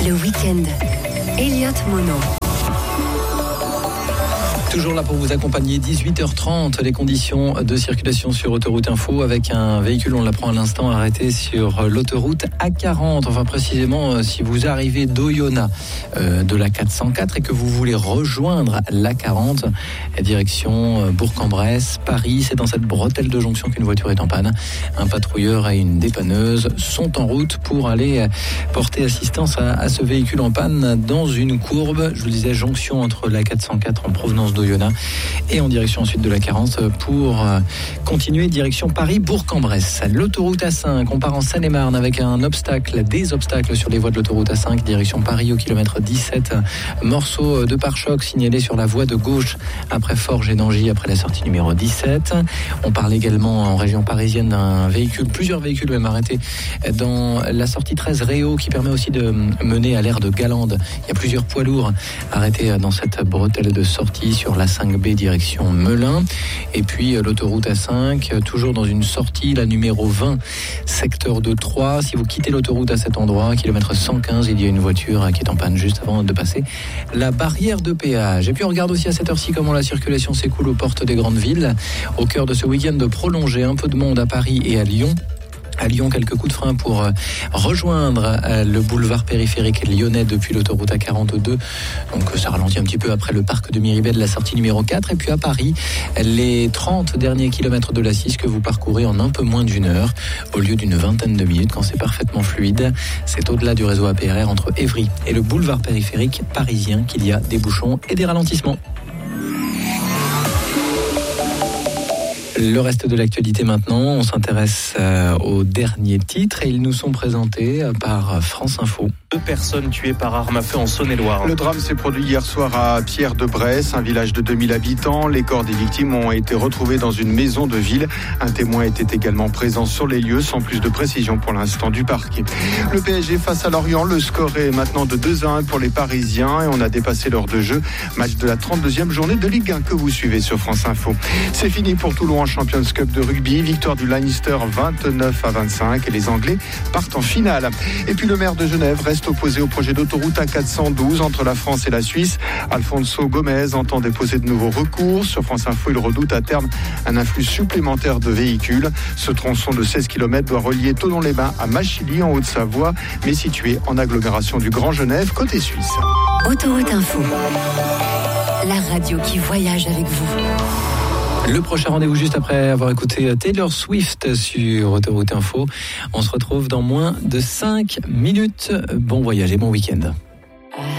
Le week-end, Elliott Mono. Toujours là pour vous accompagner, 18h30, les conditions de circulation sur Autoroute Info avec un véhicule, on l'apprend à l'instant, arrêté sur l'autoroute A40. Enfin précisément, si vous arrivez d'Oyonnax de la 404 et que vous voulez rejoindre l'A40, direction Bourg-en-Bresse, Paris, c'est dans cette bretelle de jonction qu'une voiture est en panne. Un patrouilleur et une dépanneuse sont en route pour aller porter assistance à ce véhicule en panne dans une courbe. Je vous disais, jonction entre la 404 en provenance d'Oyonnax et en direction ensuite de la 40 pour continuer direction Paris, Bourg-en-Bresse. L'autoroute A5, on part en Seine-et-Marne avec des obstacles sur les voies de l'autoroute A5, direction Paris au kilomètre 17. Morceau de pare-choc signalé sur la voie de gauche après Forges et Nangy, après la sortie numéro 17. On parle également en région parisienne d'un véhicule, plusieurs véhicules même arrêtés dans la sortie 13 Réau qui permet aussi de mener à l'aire de Galande. Il y a plusieurs poids lourds arrêtés dans cette bretelle de sortie sur la 5B direction Melun. Et puis l'autoroute A5, toujours dans une sortie, la numéro 20, secteur de Troyes. Si vous quittez l'autoroute à cet endroit, kilomètre 115, il y a une voiture qui est en panne juste avant de passer la barrière de péage. Et puis on regarde aussi à cette heure-ci comment la circulation s'écoule aux portes des grandes villes. Au cœur de ce week-end prolongé, un peu de monde à Paris et à Lyon. À Lyon, quelques coups de frein pour rejoindre le boulevard périphérique lyonnais depuis l'autoroute A42. Donc ça ralentit un petit peu après le parc de Miribel, la sortie numéro 4. Et puis à Paris, les 30 derniers kilomètres de l'A6 que vous parcourez en un peu moins d'une heure, au lieu d'une vingtaine de minutes quand c'est parfaitement fluide. C'est au-delà du réseau APRR entre Évry et le boulevard périphérique parisien qu'il y a des bouchons et des ralentissements. Le reste de l'actualité maintenant, on s'intéresse aux derniers titres et ils nous sont présentés par France Info. 2 personnes tuées par arme à feu en Saône-et-Loire. Le drame s'est produit hier soir à Pierre-de-Bresse, un village de 2000 habitants. Les corps des victimes ont été retrouvés dans une maison de ville. Un témoin était également présent sur les lieux, sans plus de précision pour l'instant du parquet. Le PSG face à Lorient, le score est maintenant de 2-1 pour les Parisiens et on a dépassé l'heure de jeu. Match de la 32e journée de Ligue 1 que vous suivez sur France Info. C'est fini pour Toulon en Champions Cup de rugby. Victoire du Leinster 29-25 et les Anglais partent en finale. Et puis le maire de Genève reste opposé au projet d'autoroute A412 entre la France et la Suisse. Alfonso Gomez entend déposer de nouveaux recours. Sur France Info, il redoute à terme un afflux supplémentaire de véhicules. Ce tronçon de 16 km doit relier Thonon-les-Bains à Machilly en Haute-Savoie, mais situé en agglomération du Grand Genève, côté suisse. Autoroute Info, la radio qui voyage avec vous. Le prochain rendez-vous juste après avoir écouté Taylor Swift sur Autoroute Info. On se retrouve dans moins de 5 minutes. Bon voyage et bon week-end.